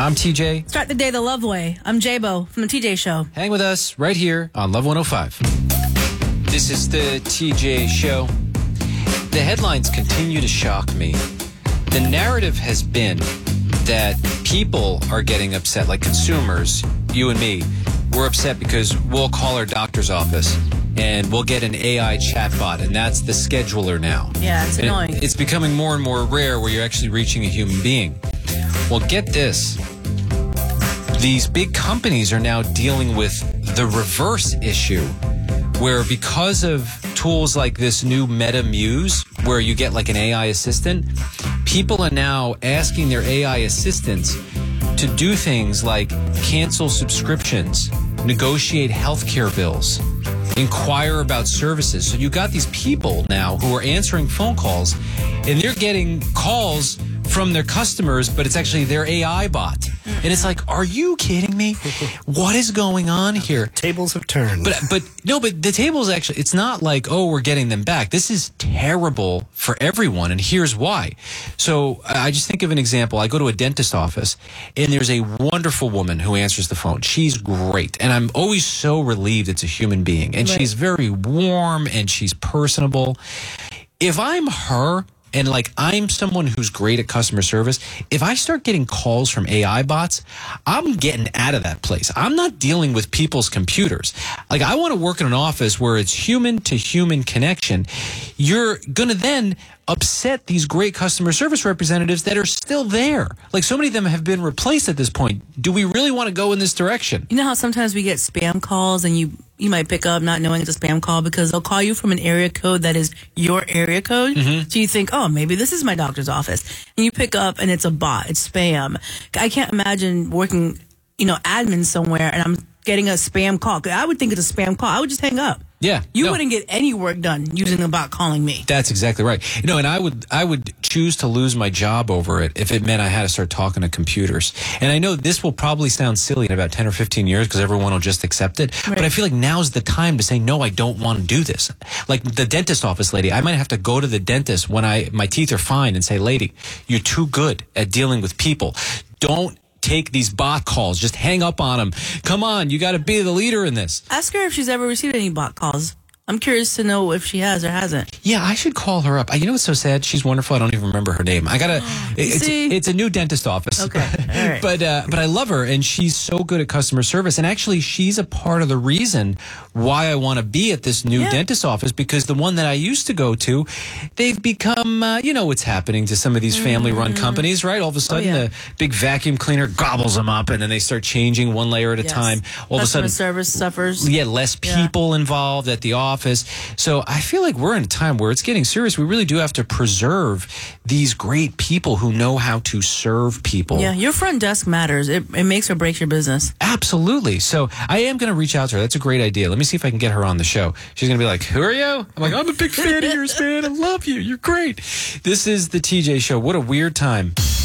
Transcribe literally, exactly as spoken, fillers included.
I'm T J. Start the day the love way. I'm J-Bo from the T J Show. Hang with us right here on Love one oh five. This is the T J Show. The headlines continue to shock me. The narrative has been that people are getting upset, like consumers, you and me. We're upset because we'll call our doctor's office and we'll get an A I chatbot, and that's the scheduler now. Yeah, it's And annoying. It, it's becoming more and more rare where you're actually reaching a human being. Well, get this. These big companies are now dealing with the reverse issue, where because of tools like this new Meta Muse, where you get like an A I assistant, people are now asking their A I assistants to do things like cancel subscriptions, negotiate healthcare bills, inquire about services. So you got these people now who are answering phone calls, and they're getting calls from their customers, but it's actually their A I bot. And it's like, are you kidding me? What is going on here? Tables have turned. But but no, but the tables actually, it's not like, oh, we're getting them back. This is terrible for everyone, and here's why. So I just think of an example. I go to a dentist office, and there's a wonderful woman who answers the phone. She's great, and I'm always so relieved it's a human being. And Right. she's very warm, and she's personable. If I'm her, and like I'm someone who's great at customer service, if I start getting calls from A I bots, I'm getting out of that place. I'm not dealing with people's computers. Like, I want to work in an office where it's human to human connection. You're going to then upset these great customer service representatives that are still there. Like, so many of them have been replaced at this point. Do we really want to go in this direction? You know how sometimes we get spam calls and you you might pick up not knowing it's a spam call because they'll call you from an area code that is your area code. Mm-hmm. So you think, oh, maybe this is my doctor's office. And you pick up and it's a bot. It's spam. I can't imagine working, you know, admin somewhere and I'm getting a spam call. I would think it's a spam call. I would just hang up. Yeah. You no. wouldn't get any work done using a bot calling me. That's exactly right. You know, and I would I would choose to lose my job over it if it meant I had to start talking to computers. And I know this will probably sound silly in about ten or fifteen years because everyone will just accept it. Right. But I feel like now's the time to say, no, I don't want to do this. Like the dentist office lady, I might have to go to the dentist when I my teeth are fine and say, lady, you're too good at dealing with people. Don't take these bot calls. Just hang up on them. Come on, you got to be the leader in this. Ask her if she's ever received any bot calls. I'm curious to know if she has or hasn't. Yeah, I should call her up. You know what's so sad? She's wonderful. I don't even remember her name. I gotta. It's, see? it's a new dentist office. Okay, all right. but uh, but I love her, and she's so good at customer service. And actually, she's a part of the reason why I want to be at this new Yeah. dentist office, because the one that I used to go to, they've become. Uh, you know what's happening to some of these family-run companies, right? All of a sudden, yeah. the big vacuum cleaner gobbles them up, and then they start changing one layer at a Yes. time. All Customer of a sudden, service suffers. yeah, less people involved at the office. So I feel like we're in a time where it's getting serious. We really do have to preserve these great people who know how to serve people. Yeah, your front desk matters. It, it makes or breaks your business. Absolutely. So I am going to reach out to her. That's a great idea. Let me see if I can get her on the show. She's going to be like, who are you? I'm like, I'm a big fan of yours, man. I love you. You're great. This is the T J Show. What a weird time.